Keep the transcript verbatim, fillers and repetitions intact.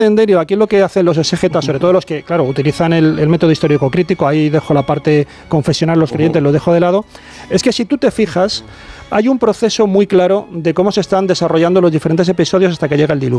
entender, y aquí lo que hacen los exégetas, sobre todo los que, claro, utilizan el, el método histórico crítico, ahí dejo la parte confesional, los creyentes lo dejo de lado, es que si tú te fijas, hay un proceso muy claro de cómo se están desarrollando los diferentes episodios hasta que llega el diluvio.